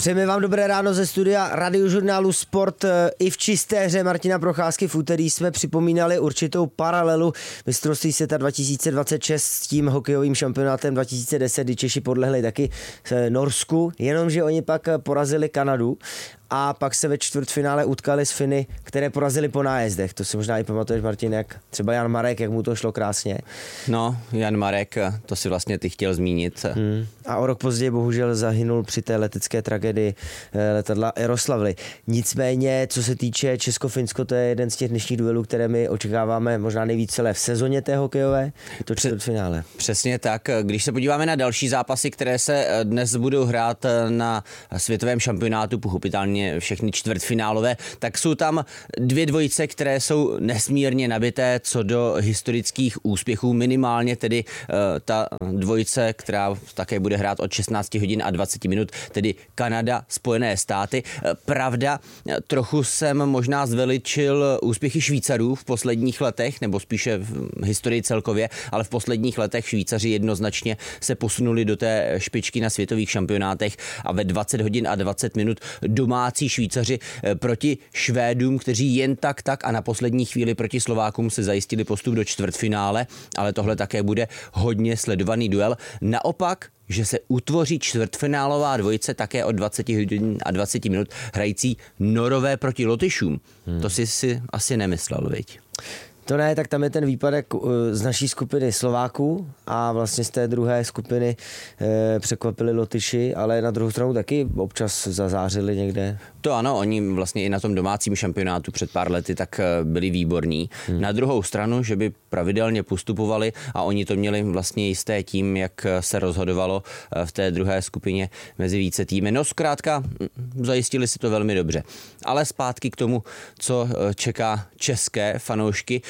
Přejeme vám dobré ráno ze studia Radiožurnálu Sport. I v čisté hře Martina Procházky v úterý jsme připomínali určitou paralelu mistrovství světa 2026 s tím hokejovým šampionátem 2010, kdy Češi podlehli taky Norsku, jenomže oni pak porazili Kanadu a pak se ve čtvrtfinále utkali s Finy, které porazili po nájezdech. To si možná i pamatuješ, Martin, jak třeba Jan Marek, jak mu to šlo krásně. No, Jan Marek, to si vlastně ty chtěl zmínit. A o rok později bohužel zahynul při té letecké tragédii letadla Jaroslavly. Nicméně, co se týče Česko-Finsko, to je jeden z těch dnešních duelů, které my očekáváme možná nejvíc celé v sezóně té hokejové, to čtvrtfinále. Přesně tak. Když se podíváme na další zápasy, které se dnes budou hrát na světovém šampionátu, pochopitelně všechny čtvrtfinálové, tak jsou tam dvě dvojice, které jsou nesmírně nabité co do historických úspěchů, minimálně tedy ta dvojice, která také bude hrát od 16 hodin a 20 minut, tedy Kanada, Spojené státy. Pravda, trochu jsem možná zveličil úspěchy Švýcarů v posledních letech, nebo spíše v historii celkově, ale v posledních letech Švýcaři jednoznačně se posunuli do té špičky na světových šampionátech a ve 20 hodin a 20 minut domácí Švýcaři proti Švédům, kteří jen tak a na poslední chvíli proti Slovákům se zajistili postup do čtvrtfinále, ale tohle také bude hodně sledovaný duel. Naopak, že se utvoří čtvrtfinálová dvojice také od 20 hodin a 20 minut hrající Norové proti Lotyšům. To si asi nemyslel, viď? To ne, tak tam je ten výpadek z naší skupiny Slováků a vlastně z té druhé skupiny překvapili Lotyši, ale na druhou stranu taky občas zazářili někde. To ano, oni vlastně i na tom domácím šampionátu před pár lety tak byli výborní. Na druhou stranu, že by pravidelně postupovali a oni to měli vlastně jisté tím, jak se rozhodovalo v té druhé skupině mezi více týmy. No zkrátka, zajistili si to velmi dobře. Ale zpátky k tomu, co čeká české fanoušky,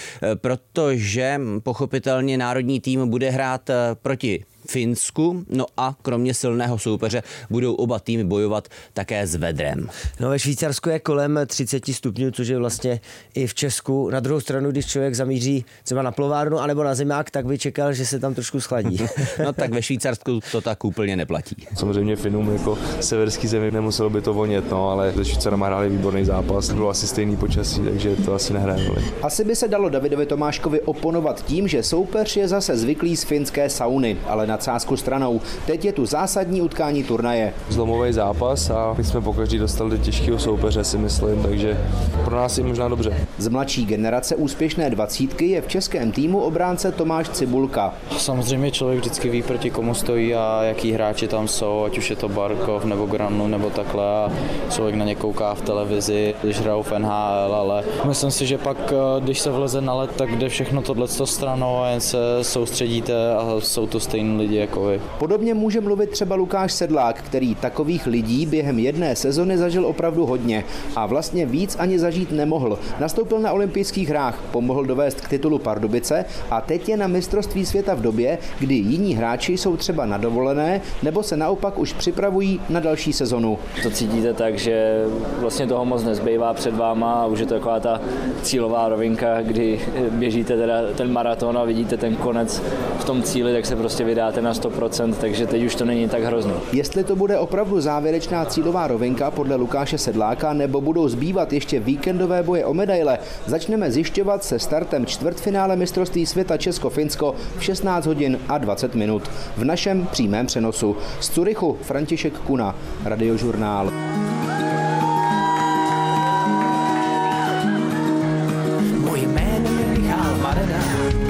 protože pochopitelně národní tým bude hrát proti Finsku, no a kromě silného soupeře budou oba týmy bojovat také s vedrem. No ve Švýcarsku je kolem 30 stupňů, což je vlastně i v Česku. Na druhou stranu, když člověk zamíří třeba na plovárnu anebo na zimák, tak by čekal, že se tam trošku schladí. No tak ve Švýcarsku to tak úplně neplatí. Samozřejmě Finům jako severský zemi nemuselo by to vonět, no, ale se Švýcarama hráli výborný zápas, bylo asi stejný počasí, takže to asi nehraje roli. Asi by se dalo Davidovi Tomáškovi oponovat tím, že soupeř je zase zvyklý z finské sauny, ale nadsázku stranou. Teď je tu zásadní utkání turnaje. Zlomový zápas a my jsme pokaždý dostali do těžkého soupeře, si myslím, takže pro nás je možná dobře. Z mladší generace úspěšné dvacítky je v českém týmu obránce Tomáš Cibulka. Samozřejmě člověk vždycky ví, proti komu stojí a jaký hráči tam jsou, ať už je to Barkov nebo Granlu nebo takhle a člověk na ně kouká v televizi, když hrajou v NHL, ale myslím si, že pak, když se vleze na led, tak jde všechno tohleto stranou a jen se soustředíte a jsou to stejní lidi jako vy. Podobně může mluvit třeba Lukáš Sedlák, který takových lidí během jedné sezony zažil opravdu hodně a vlastně víc ani zažít nemohl. Nastoupil na olympijských hrách, pomohl dovést k titulu Pardubice a teď je na mistrovství světa v době, kdy jiní hráči jsou třeba na dovolené nebo se naopak už připravují na další sezonu. To cítíte tak, že vlastně toho moc nezbývá před váma a už je to taková ta cílová rovinka, kdy běžíte teda ten maraton a vidíte ten konec v tom cíli, tak se prostě vydáte na 100%, takže teď už to není tak hrozný. Jestli to bude opravdu závěrečná cílová rovinka podle Lukáše Sedláka nebo budou zbývat ještě víkendové boje o medaile, začneme zjišťovat se startem čtvrtfinále mistrovství světa Česko-Finsko v 16 hodin a 20 minut v našem přímém přenosu. Z Curychu František Kuna, Radiožurnál.